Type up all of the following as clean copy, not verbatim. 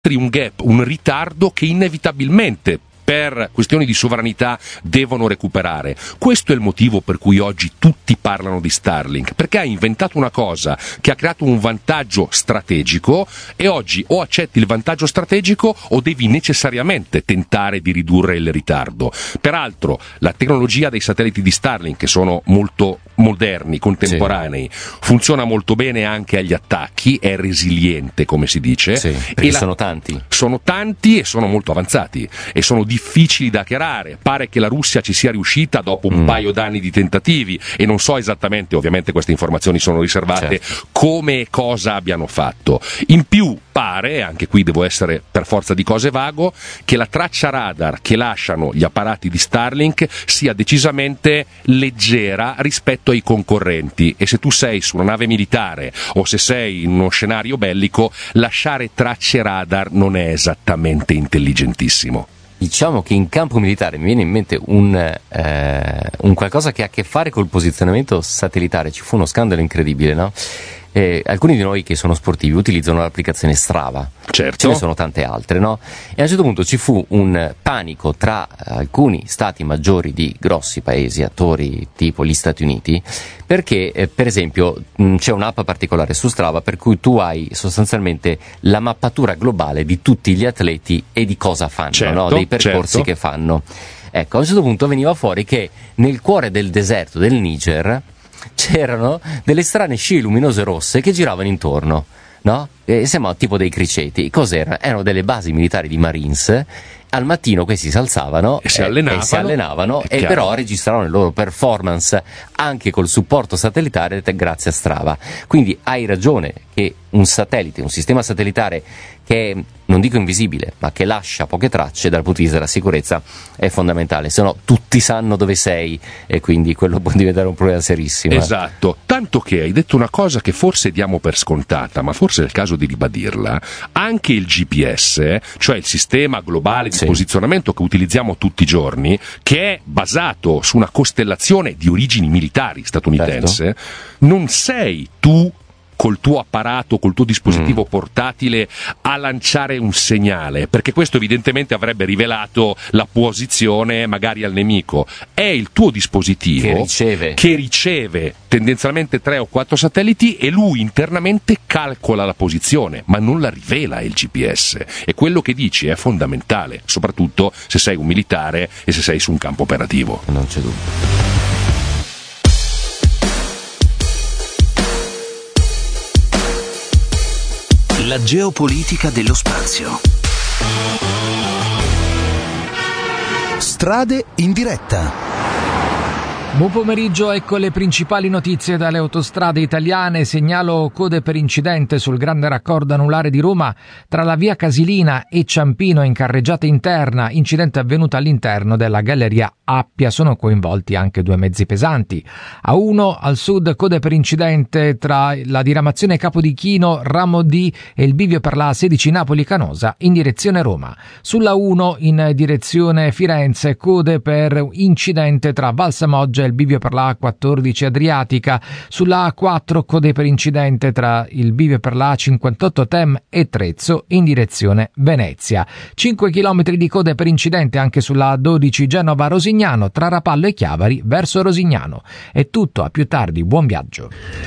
un gap, un ritardo che inevitabilmente per questioni di sovranità devono recuperare. Questo è il motivo per cui oggi tutti parlano di Starlink, perché ha inventato una cosa che ha creato un vantaggio strategico e oggi o accetti il vantaggio strategico o devi necessariamente tentare di ridurre il ritardo. Peraltro la tecnologia dei satelliti di Starlink, che sono molto moderni, contemporanei, funziona molto bene anche agli attacchi, è resiliente, come si dice, perché sono tanti e sono molto avanzati e sono difficili da hackerare. Pare che la Russia ci sia riuscita dopo un paio d'anni di tentativi e non so esattamente, ovviamente queste informazioni sono riservate, come e cosa abbiano fatto. In più pare, anche qui devo essere per forza di cose vago, che la traccia radar che lasciano gli apparati di Starlink sia decisamente leggera rispetto ai concorrenti, e se tu sei su una nave militare o se sei in uno scenario bellico, lasciare tracce radar non è esattamente intelligentissimo. Diciamo che in campo militare mi viene in mente un qualcosa che ha a che fare col posizionamento satellitare. Ci fu uno scandalo incredibile, no? Alcuni di noi che sono sportivi utilizzano l'applicazione Strava, certo. Ce ne sono tante altre, no? E a un certo punto ci fu un panico tra alcuni stati maggiori di grossi paesi attori tipo gli Stati Uniti, perché per esempio c'è un'app particolare su Strava per cui tu hai sostanzialmente la mappatura globale di tutti gli atleti e di cosa fanno, certo, no? Dei percorsi che fanno. Ecco, a un certo punto veniva fuori che nel cuore del deserto del Niger c'erano delle strane scie luminose rosse che giravano intorno, no? Sembrano tipo dei criceti. Cos'erano? Erano delle basi militari di Marines. Al mattino questi si alzavano e si allenavano e però registravano le loro performance anche col supporto satellitare grazie a Strava. Quindi hai ragione che un satellite, un sistema satellitare che è, non dico invisibile, ma che lascia poche tracce dal punto di vista della sicurezza è fondamentale, se no tutti sanno dove sei e quindi quello può diventare un problema serissimo. Esatto, tanto che hai detto una cosa che forse diamo per scontata, ma forse è il caso di ribadirla. Anche il GPS, cioè il sistema globale di posizionamento che utilizziamo tutti i giorni, che è basato su una costellazione di origini militari statunitense, non sei tu col tuo apparato, col tuo dispositivo portatile a lanciare un segnale, perché questo evidentemente avrebbe rivelato la posizione magari al nemico. È il tuo dispositivo che riceve tendenzialmente 3 o 4 satelliti e lui internamente calcola la posizione, ma non la rivela il GPS, e quello che dici è fondamentale, soprattutto se sei un militare e se sei su un campo operativo. Non c'è dubbio. La geopolitica dello spazio. Strade in diretta. Buon pomeriggio, ecco le principali notizie dalle autostrade italiane. Segnalo code per incidente sul grande raccordo anulare di Roma tra la via Casilina e Ciampino in carreggiata interna, incidente avvenuto all'interno della galleria Appia, sono coinvolti anche 2 mezzi pesanti. A1 al sud code per incidente tra la diramazione Capodichino Ramo D e il bivio per la A16 Napoli-Canosa in direzione Roma. Sulla 1 in direzione Firenze code per incidente tra Valsamoggia e il bivio per la A14 Adriatica. Sulla A4 code per incidente tra il bivio per la A58 Tem e Trezzo in direzione Venezia. 5 km di code per incidente anche sulla A12 Genova-Rosignano tra Rapallo e Chiavari verso Rosignano. È tutto, a più tardi, buon viaggio.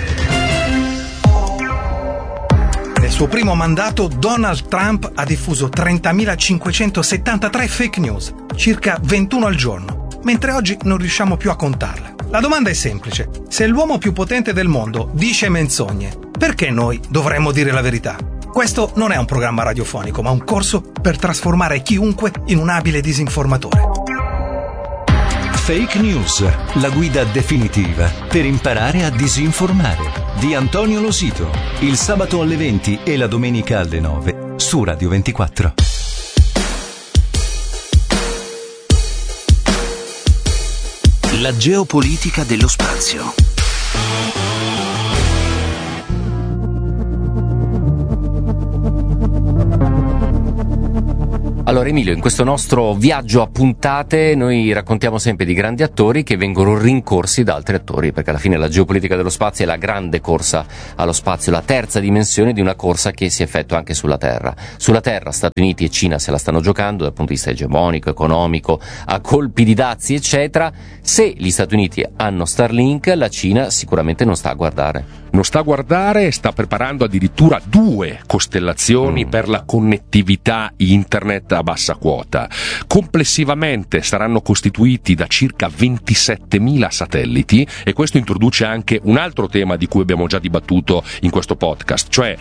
Nel suo primo mandato Donald Trump ha diffuso 30.573 fake news, circa 21 al giorno, mentre oggi non riusciamo più a contarle. La domanda è semplice: se l'uomo più potente del mondo dice menzogne, perché noi dovremmo dire la verità? Questo non è un programma radiofonico, ma un corso per trasformare chiunque in un abile disinformatore. Fake News, la guida definitiva per imparare a disinformare, di Antonio Losito, il sabato alle 20 e la domenica alle 9 su Radio 24. La geopolitica dello spazio. Allora Emilio, in questo nostro viaggio a puntate noi raccontiamo sempre di grandi attori che vengono rincorsi da altri attori, perché alla fine la geopolitica dello spazio è la grande corsa allo spazio, la terza dimensione di una corsa che si effettua anche sulla Terra. Sulla Terra Stati Uniti e Cina se la stanno giocando dal punto di vista egemonico, economico, a colpi di dazi eccetera. Se gli Stati Uniti hanno Starlink, la Cina sicuramente non sta a guardare. Non sta a guardare e sta preparando addirittura 2 costellazioni per la connettività internet a bassa quota. Complessivamente saranno costituiti da circa 27.000 satelliti, e questo introduce anche un altro tema di cui abbiamo già dibattuto in questo podcast, cioè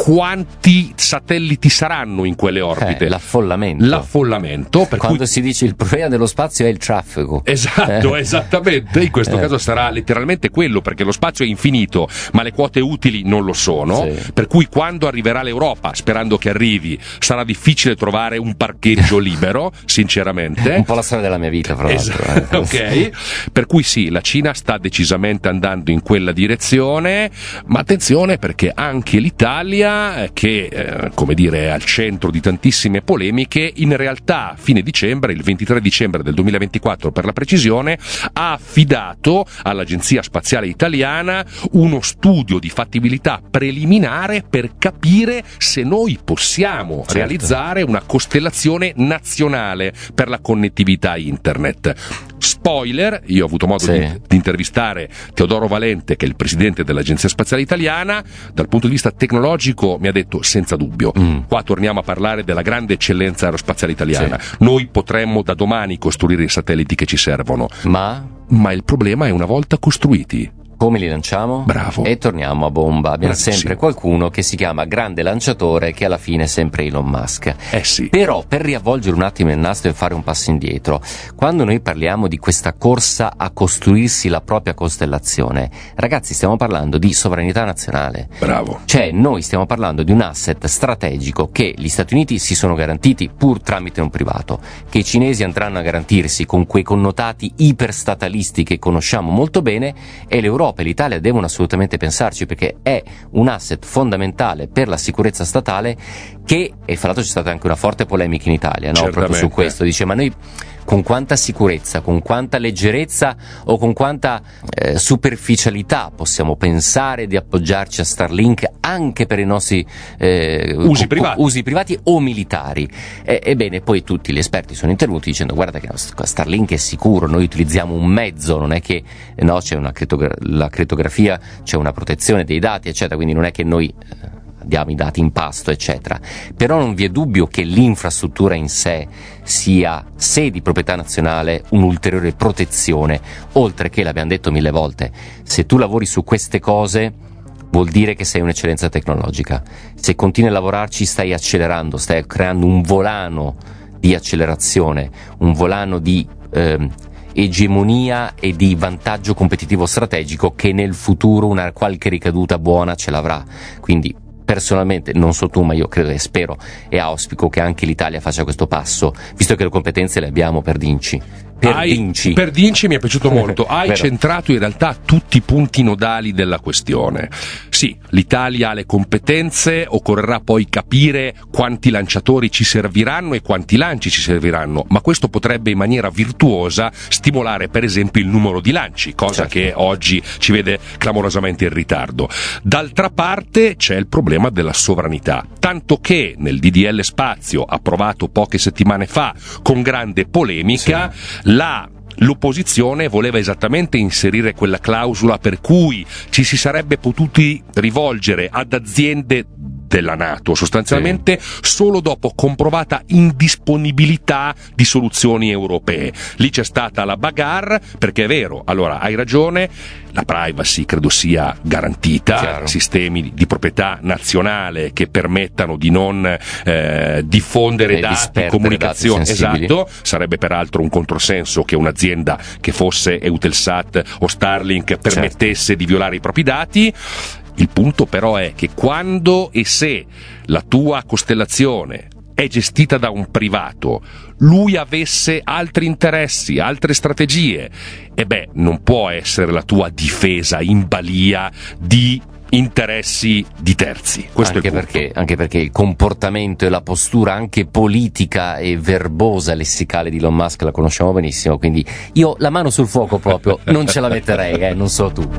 quanti satelliti saranno in quelle orbite. L'affollamento. Per Quando cui si dice il problema dello spazio è il traffico. Esatto, esattamente. In questo caso sarà letteralmente quello, perché lo spazio è infinito, ma le quote utili non lo sono, sì. Per cui quando arriverà l'Europa, sperando che arrivi, sarà difficile trovare un parcheggio libero, sinceramente. Un po' la storia della mia vita, fra l'altro. Ok, per cui sì, la Cina sta decisamente andando in quella direzione, ma attenzione perché anche l'Italia, che come dire è al centro di tantissime polemiche, in realtà a fine dicembre, il 23 dicembre del 2024 per la precisione, ha affidato all'Agenzia Spaziale Italiana uno studio di fattibilità preliminare per capire se noi possiamo realizzare una costellazione nazionale per la connettività internet. Spoiler, io ho avuto modo di intervistare Teodoro Valente, che è il presidente dell'Agenzia Spaziale Italiana. Dal punto di vista tecnologico mi ha detto senza dubbio, qua torniamo a parlare della grande eccellenza aerospaziale italiana, noi potremmo da domani costruire i satelliti che ci servono, ma il problema è una volta costruiti come li lanciamo? Bravo. E torniamo a bomba. Abbiamo sempre qualcuno che si chiama grande lanciatore, che alla fine è sempre Elon Musk. Sì. Però, per riavvolgere un attimo il nastro e fare un passo indietro, quando noi parliamo di questa corsa a costruirsi la propria costellazione, ragazzi, stiamo parlando di sovranità nazionale. Bravo. Cioè, noi stiamo parlando di un asset strategico che gli Stati Uniti si sono garantiti pur tramite un privato, che i cinesi andranno a garantirsi con quei connotati iperstatalisti che conosciamo molto bene, e l'Europa e l'Italia devono assolutamente pensarci, perché è un asset fondamentale per la sicurezza statale che, e fra l'altro c'è stata anche una forte polemica in Italia, no? Proprio su questo, dice: ma noi con quanta sicurezza, con quanta leggerezza o con quanta superficialità possiamo pensare di appoggiarci a Starlink anche per i nostri usi privati o militari? Ebbene, poi tutti gli esperti sono intervenuti dicendo: guarda che Starlink è sicuro, noi utilizziamo un mezzo, non è che c'è la crittografia, c'è una protezione dei dati eccetera, quindi non è che noi diamo i dati in pasto eccetera. Però non vi è dubbio che l'infrastruttura in sé sia, se di proprietà nazionale, un'ulteriore protezione, oltre che, l'abbiamo detto 1000 volte, se tu lavori su queste cose vuol dire che sei un'eccellenza tecnologica. Se continui a lavorarci stai accelerando, stai creando un volano di accelerazione, un volano di egemonia e di vantaggio competitivo strategico che nel futuro una qualche ricaduta buona ce l'avrà. Quindi personalmente, non so tu, ma io credo e spero e auspico che anche l'Italia faccia questo passo, visto che le competenze le abbiamo per Dinci. Per Dinci mi è piaciuto molto. Hai centrato in realtà tutti i punti nodali della questione. Sì, l'Italia ha le competenze, occorrerà poi capire quanti lanciatori ci serviranno e quanti lanci ci serviranno, ma questo potrebbe in maniera virtuosa stimolare per esempio il numero di lanci, cosa che oggi ci vede clamorosamente in ritardo. D'altra parte c'è il problema della sovranità, tanto che nel DDL Spazio, approvato poche settimane fa con grande polemica, l'opposizione voleva esattamente inserire quella clausola per cui ci si sarebbe potuti rivolgere ad aziende della NATO sostanzialmente solo dopo comprovata indisponibilità di soluzioni europee. Lì c'è stata la bagarre, perché è vero, allora hai ragione, la privacy credo sia garantita, sistemi di proprietà nazionale che permettano di non diffondere dati, comunicazioni, esatto, sarebbe peraltro un controsenso che un'azienda che fosse Eutelsat o Starlink permettesse di violare i propri dati. Il punto però è che quando e se la tua costellazione è gestita da un privato, lui avesse altri interessi, altre strategie, non può essere la tua difesa in balia di interessi di terzi. Questo anche è il punto. anche perché il comportamento e la postura anche politica e verbosa lessicale di Elon Musk la conosciamo benissimo, quindi io la mano sul fuoco proprio non ce la metterei, non so tu.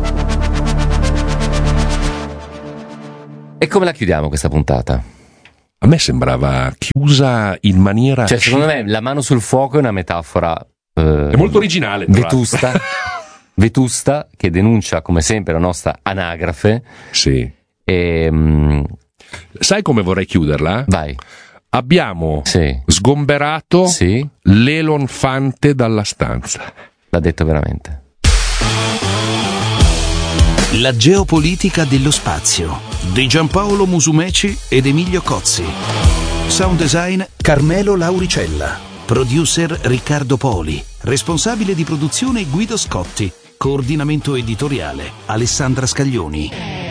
E come la chiudiamo questa puntata? A me sembrava chiusa in maniera... Cioè, secondo me la mano sul fuoco è una metafora è molto originale. Vetusta, che denuncia come sempre la nostra anagrafe. Sì. E, sai come vorrei chiuderla? vai. Abbiamo Sì. sgomberato Sì, l'elonfante dalla stanza. l'ha detto veramente. La geopolitica dello spazio di Giampaolo Musumeci ed Emilio Cozzi. Sound design Carmelo Lauricella. Producer Riccardo Poli. Responsabile di produzione Guido Scotti. Coordinamento editoriale Alessandra Scaglioni.